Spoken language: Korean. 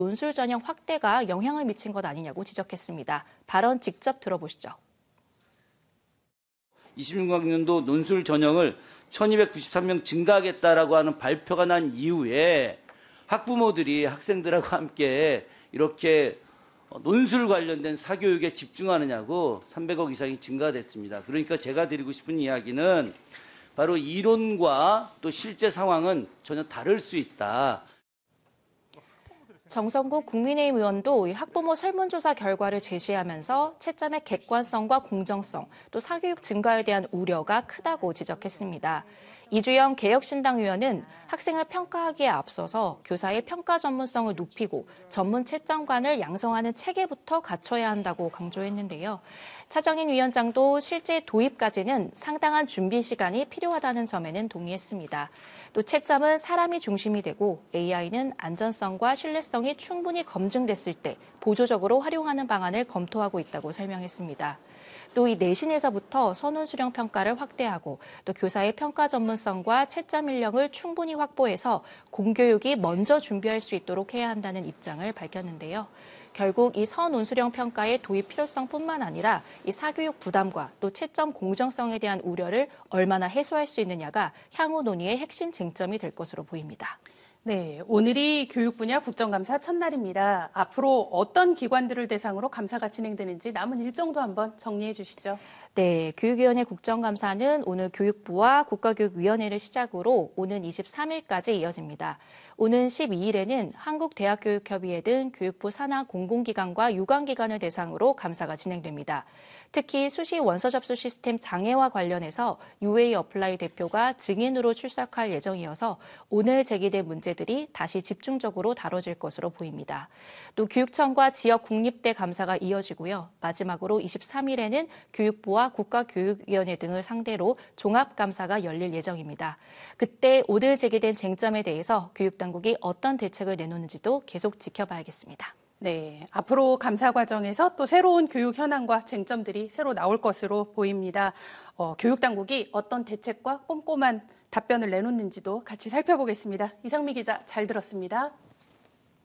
논술 전형 확대가 영향을 미친 것 아니냐고 지적했습니다. 발언 직접 들어보시죠. 26학년도 논술 전형을 1293명 증가하겠다라고 하는 발표가 난 이후에 학부모들이 학생들하고 함께 이렇게 논술 관련된 사교육에 집중하느냐고 300억 이상이 증가됐습니다. 그러니까 제가 드리고 싶은 이야기는 바로 이론과 또 실제 상황은 전혀 다를 수 있다. 정성국 국민의힘 의원도 학부모 설문조사 결과를 제시하면서 채점의 객관성과 공정성, 또 사교육 증가에 대한 우려가 크다고 지적했습니다. 이주영 개혁신당 의원은 학생을 평가하기에 앞서서 교사의 평가 전문성을 높이고 전문 채점관을 양성하는 체계부터 갖춰야 한다고 강조했는데요. 차정인 위원장도 실제 도입까지는 상당한 준비 시간이 필요하다는 점에는 동의했습니다. 또 채점은 사람이 중심이 되고 AI는 안전성과 신뢰성이 충분히 검증됐을 때 보조적으로 활용하는 방안을 검토하고 있다고 설명했습니다. 또 이 내신에서부터 선원 수령 평가를 확대하고 또 교사의 평가 전문성과 채점 인력을 충분히 확보해서 공교육이 먼저 준비할 수 있도록 해야 한다는 입장을 밝혔는데요. 결국 이 선운수령 평가의 도입 필요성뿐만 아니라 이 사교육 부담과 또 채점 공정성에 대한 우려를 얼마나 해소할 수 있느냐가 향후 논의의 핵심 쟁점이 될 것으로 보입니다. 네, 오늘이 교육 분야 국정감사 첫날입니다. 앞으로 어떤 기관들을 대상으로 감사가 진행되는지 남은 일정도 한번 정리해 주시죠. 네, 교육위원회 국정감사는 오늘 교육부와 국가교육위원회를 시작으로 오는 23일까지 이어집니다. 오는 12일에는 한국대학교육협의회 등 교육부 산하 공공기관과 유관기관을 대상으로 감사가 진행됩니다. 특히 수시 원서 접수 시스템 장애와 관련해서 UA 어플라이 대표가 증인으로 출석할 예정이어서 오늘 제기된 문제들이 다시 집중적으로 다뤄질 것으로 보입니다. 또 교육청과 지역 국립대 감사가 이어지고요. 마지막으로 23일에는 교육부와 국가교육위원회 등을 상대로 종합감사가 열릴 예정입니다. 그때 오늘 제기된 쟁점에 대해서 교육당국이 어떤 대책을 내놓는지도 계속 지켜봐야겠습니다. 네, 앞으로 감사 과정에서 또 새로운 교육 현안과 쟁점들이 새로 나올 것으로 보입니다. 교육당국이 어떤 대책과 꼼꼼한 답변을 내놓는지도 같이 살펴보겠습니다. 이상미 기자 잘 들었습니다.